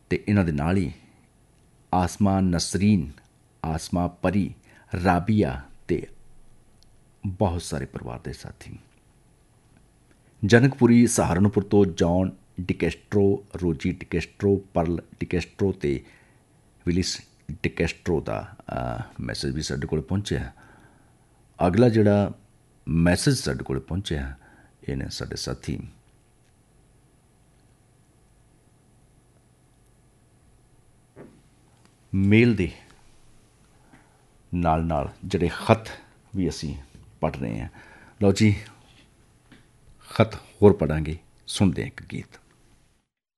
ਅਤੇ ਇਹਨਾਂ ਦੇ ਨਾਲ ਹੀ ਆਸਮਾ ਨਸਰੀਨ, ਆਸਮਾ ਪਰੀ, ਰਾਬੀਆ ਅਤੇ ਬਹੁਤ ਸਾਰੇ ਪਰਿਵਾਰ ਦੇ ਸਾਥੀ। ਜਨਕਪੁਰੀ ਸਹਾਰਨਪੁਰ ਤੋਂ ਜੌਨ ਡਿਕੈਸਟਰੋ, ਰੋਜੀ ਡਿਕੈਸਟਰੋ, ਪਰਲ ਡਿਕੈਸਟਰੋ ਅਤੇ ਵਿਲਿਸ ਡਿਕੈਸਟਰੋ ਦਾ ਮੈਸੇਜ ਵੀ ਸਾਡੇ ਕੋਲ ਪਹੁੰਚਿਆ। ਅਗਲਾ ਜਿਹੜਾ ਮੈਸੇਜ ਸਾਡੇ ਕੋਲ ਪਹੁੰਚਿਆ ਇਹ ਨੇ ਸਾਡੇ ਸਾਥੀ ਮੇਲ ਦੇ ਨਾਲ ਨਾਲ ਜਿਹੜੇ ਖਤ ਵੀ ਅਸੀਂ ਪੜ੍ਹ ਰਹੇ ਹਾਂ। ਲਓ ਜੀ, ਖਤ ਹੋਰ ਪੜ੍ਹਾਂਗੇ, ਸੁਣਦੇ ਹਾਂ ਇੱਕ ਗੀਤ।